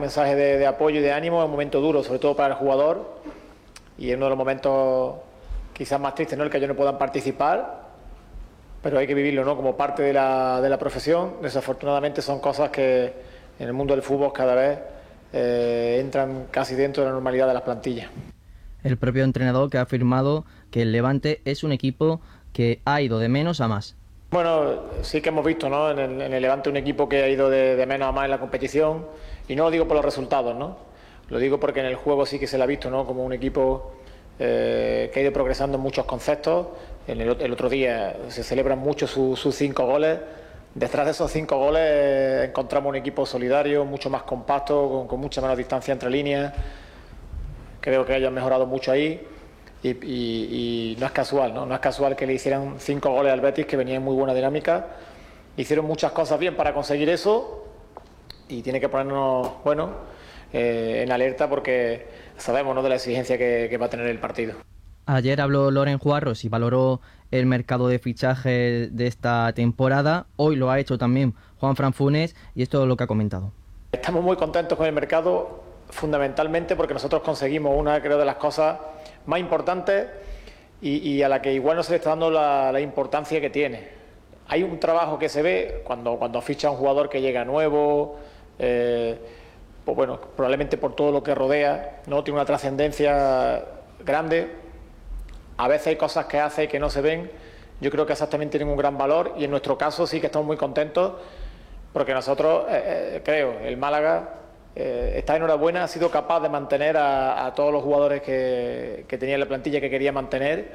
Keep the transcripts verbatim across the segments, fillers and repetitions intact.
mensaje de, de apoyo y de ánimo en un momento duro, sobre todo para el jugador, y en uno de los momentos quizás más tristes, ¿no?, el que ellos no puedan participar, pero hay que vivirlo, ¿no?, como parte de la, de la profesión. Desafortunadamente son cosas que en el mundo del fútbol cada vez eh, entran casi dentro de la normalidad de las plantillas. El propio entrenador que ha afirmado que el Levante es un equipo que ha ido de menos a más. Bueno, sí que hemos visto, ¿no?, en el, en el Levante un equipo que ha ido de, de menos a más en la competición, y no lo digo por los resultados, ¿no?, lo digo porque en el juego sí que se le ha visto, ¿no?, como un equipo eh, que ha ido progresando en muchos conceptos. En el, el otro día se celebran mucho sus su cinco goles. Detrás de esos cinco goles eh, encontramos un equipo solidario, mucho más compacto, con, con mucha menos distancia entre líneas. Creo que ellos han mejorado mucho ahí. Y, y, y no es casual, ¿no? No es casual que le hicieran cinco goles al Betis, que venía en muy buena dinámica. Hicieron muchas cosas bien para conseguir eso, y tiene que ponernos, bueno, eh, en alerta, porque sabemos, ¿no?, de la exigencia que, que va a tener el partido. Ayer habló Loren Juarros y valoró el mercado de fichaje de esta temporada. Hoy lo ha hecho también Juanfran Funes, y esto es lo que ha comentado. Estamos muy contentos con el mercado, fundamentalmente porque nosotros conseguimos una, creo, de las cosas más importantes y, y a la que igual no se le está dando la, la importancia que tiene. Hay un trabajo que se ve cuando, cuando ficha un jugador que llega nuevo, eh, pues bueno, probablemente por todo lo que rodea, ¿no?, tiene una trascendencia grande. A veces hay cosas que hace que no se ven. Yo creo que esas también tienen un gran valor, y en nuestro caso sí que estamos muy contentos, porque nosotros, eh, eh, creo, el Málaga eh, está enhorabuena, ha sido capaz de mantener a, a todos los jugadores que, que tenía en la plantilla, que quería mantener,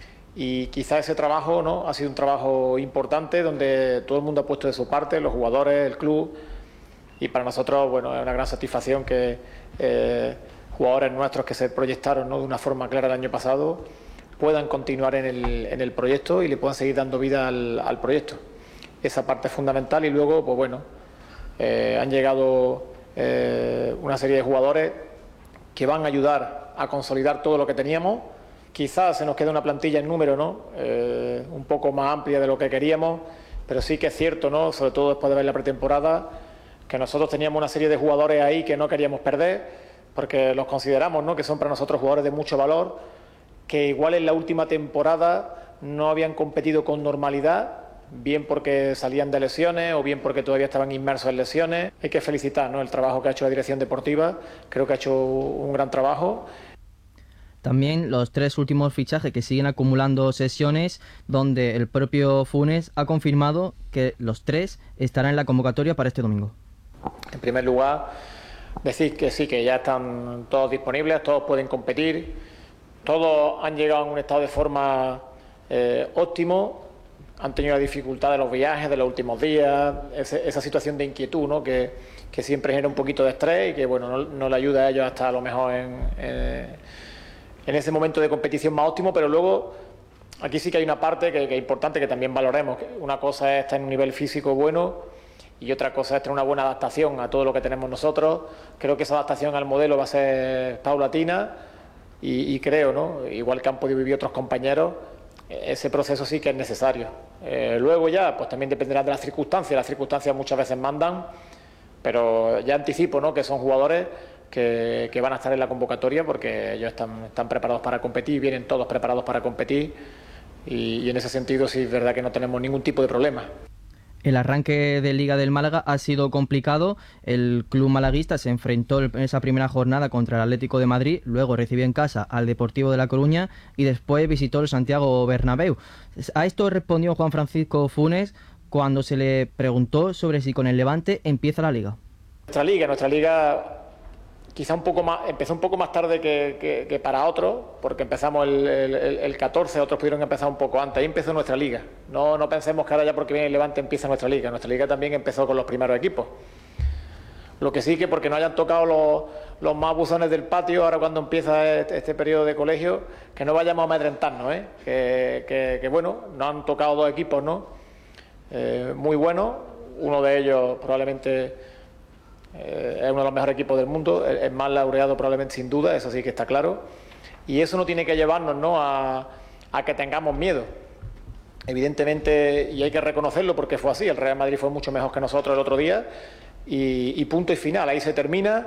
y quizá ese trabajo, ¿no?, ha sido un trabajo importante, donde todo el mundo ha puesto de su parte, los jugadores, el club, y para nosotros, bueno, es una gran satisfacción que eh, jugadores nuestros que se proyectaron, ¿no?, de una forma clara el año pasado, puedan continuar en el, en el proyecto y le puedan seguir dando vida al, al proyecto. Esa parte es fundamental. Y luego, pues bueno, eh, han llegado eh, una serie de jugadores que van a ayudar a consolidar todo lo que teníamos. Quizás se nos quede una plantilla en número, ¿no?, eh, un poco más amplia de lo que queríamos, pero sí que es cierto, ¿no?, sobre todo después de ver la pretemporada, que nosotros teníamos una serie de jugadores ahí que no queríamos perder, porque los consideramos, ¿no?, que son para nosotros jugadores de mucho valor, que igual en la última temporada no habían competido con normalidad, bien porque salían de lesiones o bien porque todavía estaban inmersos en lesiones. Hay que felicitar, ¿no?, el trabajo que ha hecho la dirección deportiva. Creo que ha hecho un gran trabajo. También los tres últimos fichajes que siguen acumulando sesiones, donde el propio Funes ha confirmado que los tres estarán en la convocatoria para este domingo. En primer lugar, decir que sí, que ya están todos disponibles, todos pueden competir. Todos han llegado en un estado de forma eh, óptimo, han tenido la dificultad de los viajes de los últimos días, ese, esa situación de inquietud, ¿no?, que, que siempre genera un poquito de estrés y que, bueno, no, no le ayuda a ellos hasta a lo mejor en, en, en ese momento de competición más óptimo. Pero luego aquí sí que hay una parte que, que es importante que también valoremos. Una cosa es estar en un nivel físico bueno y otra cosa es tener una buena adaptación a todo lo que tenemos nosotros. Creo que esa adaptación al modelo va a ser paulatina. Y, y creo, ¿no?, igual que han podido vivir otros compañeros, ese proceso sí que es necesario. Eh, luego ya, pues también dependerá de las circunstancias. Las circunstancias muchas veces mandan, pero ya anticipo, ¿no?, que son jugadores que, que van a estar en la convocatoria, porque ellos están, están preparados para competir, vienen todos preparados para competir, y, y en ese sentido sí es verdad que no tenemos ningún tipo de problema. El arranque de Liga del Málaga ha sido complicado. El club malaguista se enfrentó en esa primera jornada contra el Atlético de Madrid, luego recibió en casa al Deportivo de La Coruña y después visitó el Santiago Bernabéu. A esto respondió Juan Francisco Funes cuando se le preguntó sobre si con el Levante empieza la Liga. Nuestra Liga, nuestra Liga quizá un poco más, empezó un poco más tarde que, que, que para otros, porque empezamos el, el, el catorce, otros pudieron empezar un poco antes. Ahí empezó nuestra Liga. No, no pensemos que ahora ya porque viene el Levante empieza nuestra Liga. Nuestra Liga también empezó con los primeros equipos. Lo que sí, que porque no hayan tocado los, los más buzones del patio, ahora cuando empieza este, este periodo de colegio, que no vayamos a amedrentarnos, ¿eh? que, que, que bueno, nos han tocado dos equipos, ¿no? Eh, muy buenos. Uno de ellos probablemente Eh, es uno de los mejores equipos del mundo, el, el más laureado probablemente, sin duda, eso sí que está claro, y eso no tiene que llevarnos, ¿no?, a, a que tengamos miedo, evidentemente, y hay que reconocerlo porque fue así. El Real Madrid fue mucho mejor que nosotros el otro día, y, y punto y final, ahí se termina.